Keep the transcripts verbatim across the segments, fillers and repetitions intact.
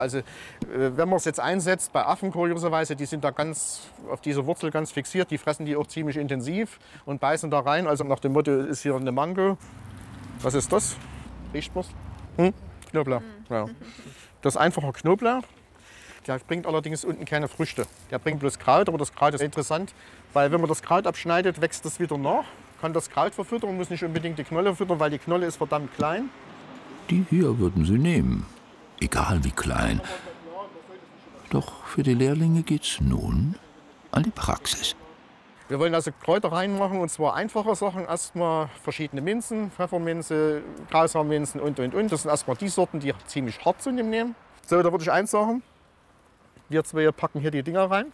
Also wenn man es jetzt einsetzt bei Affen kurioserweise, die sind da ganz auf diese Wurzel ganz fixiert, die fressen die auch ziemlich intensiv und beißen da rein. Also nach dem Motto, ist hier eine Mango. Was ist das? Riecht man's? Hm? Knoblauch. Ja. Das ist einfacher Knoblauch. Der bringt allerdings unten keine Früchte. Der bringt bloß Kraut, aber das Kraut ist interessant, weil wenn man das Kraut abschneidet, wächst das wieder nach. Kann das Kraut verfüttern, muss nicht unbedingt die Knolle füttern, weil die Knolle ist verdammt klein. Die hier würden Sie nehmen, egal wie klein. Doch für die Lehrlinge geht's nun an die Praxis. Wir wollen also Kräuter reinmachen, und zwar einfache Sachen. Erstmal verschiedene Minzen, Pfefferminze, Grausaarminzen und, und, und. Das sind erstmal die Sorten, die ziemlich hart sind im Nehmen. So, da würde ich eins sagen. Wir zwei packen hier die Dinger rein.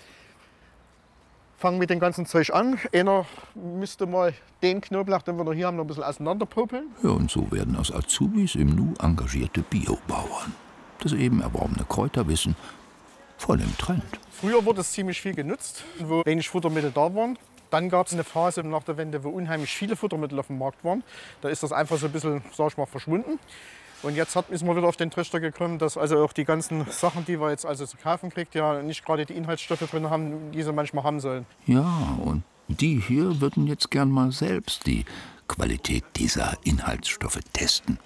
Fangen mit dem ganzen Zeug an. Einer müsste mal den Knoblauch, den wir noch hier haben, noch ein bisschen auseinanderpopeln. Ja, und so werden aus Azubis im Nu engagierte Biobauern. Das eben erworbene Kräuterwissen voll im Trend. Früher wurde es ziemlich viel genutzt, wo wenig Futtermittel da waren. Dann gab es eine Phase nach der Wende, wo unheimlich viele Futtermittel auf dem Markt waren. Da ist das einfach so ein bisschen, sag ich mal, verschwunden. Und jetzt hat, ist man wieder auf den Trichter gekommen, dass also auch die ganzen Sachen, die wir jetzt also zu kaufen kriegt, ja nicht gerade die Inhaltsstoffe drin haben, die sie manchmal haben sollen. Ja, und die hier würden jetzt gern mal selbst die Qualität dieser Inhaltsstoffe testen.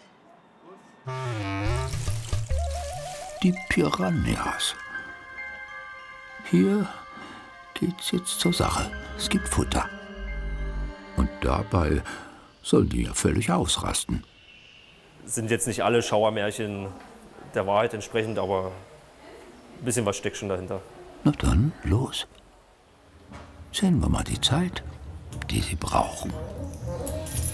Die Piranhas. Hier geht's jetzt zur Sache. Es gibt Futter. Und dabei sollen die ja völlig ausrasten. Sind jetzt nicht alle Schauermärchen der Wahrheit entsprechend, aber ein bisschen was steckt schon dahinter. Na dann, los. Sehen wir mal die Zeit, die sie brauchen.